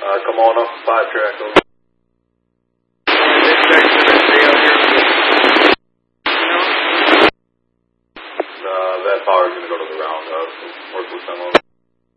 Come on up, 5 track over. That power is going to go to the round. Work with them over.